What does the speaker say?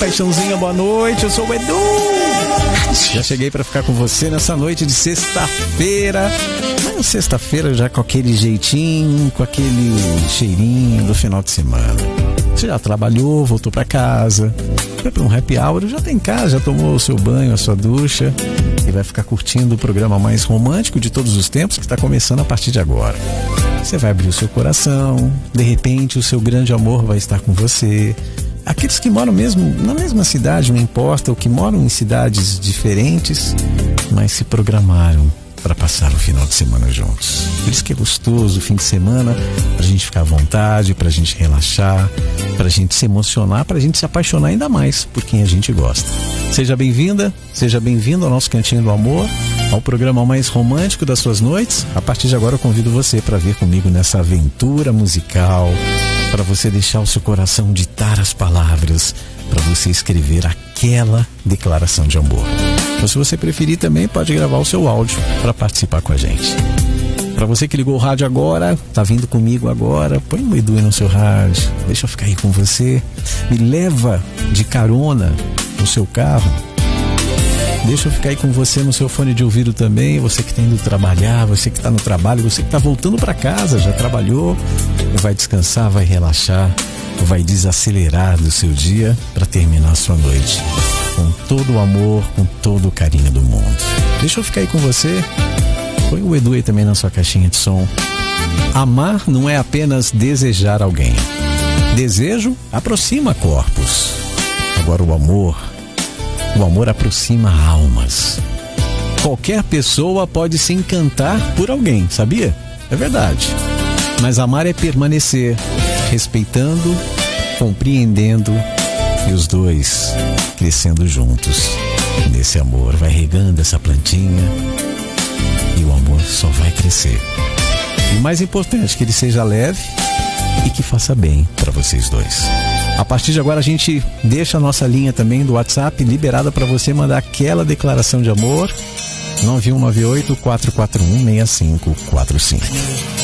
paixãozinha, boa noite, eu sou o Edu. Já cheguei para ficar com você nessa noite de sexta-feira. Sexta-feira já com aquele jeitinho, com aquele cheirinho do final de semana. Você já trabalhou, voltou para casa, foi para um happy hour, já tá em casa, já tomou o seu banho, a sua ducha e vai ficar curtindo o programa mais romântico de todos os tempos que está começando a partir de agora. Você vai abrir o seu coração, de repente o seu grande amor vai estar com você. Aqueles que moram mesmo na mesma cidade, não importa, ou que moram em cidades diferentes, mas se programaram para passar o final de semana juntos. Por isso que é gostoso o fim de semana, pra gente ficar à vontade, pra gente relaxar, pra gente se emocionar, pra gente se apaixonar ainda mais por quem a gente gosta. Seja bem-vinda, seja bem-vindo ao nosso Cantinho do Amor, ao programa mais romântico das suas noites. A partir de agora eu convido você para vir comigo nessa aventura musical, para você deixar o seu coração ditar as palavras, para você escrever aquela declaração de amor. Ou se você preferir também, pode gravar o seu áudio para participar com a gente. Para você que ligou o rádio agora, tá vindo comigo agora, põe o Edu aí no seu rádio, deixa eu ficar aí com você, me leva de carona no seu carro, deixa eu ficar aí com você no seu fone de ouvido também, você que está indo trabalhar, você que está no trabalho, você que está voltando para casa, já trabalhou, vai descansar, vai relaxar, vai desacelerar do seu dia para terminar a sua noite com todo o amor, com todo o carinho do mundo. Deixa eu ficar aí com você. Põe o Edu aí também na sua caixinha de som. Amar não é apenas desejar alguém. Desejo aproxima corpos. Agora o amor aproxima almas. Qualquer pessoa pode se encantar por alguém, sabia? É verdade. Mas amar é permanecer, respeitando, compreendendo e os dois crescendo juntos. Nesse amor, vai regando essa plantinha e o amor só vai crescer. E o mais importante, que ele seja leve e que faça bem para vocês dois. A partir de agora a gente deixa a nossa linha também do WhatsApp liberada para você mandar aquela declaração de amor. 9198-441-6545.